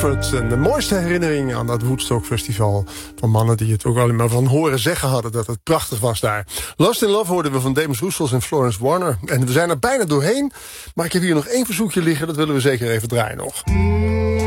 Clifford. En de mooiste herinnering aan dat Woodstock Festival. Van mannen die het ook alleen maar van horen zeggen hadden dat het prachtig was daar. Lost in Love hoorden we van Demus Roussos en Florence Warner. En we zijn er bijna doorheen. Maar ik heb hier nog één verzoekje liggen. Dat willen we zeker even draaien nog.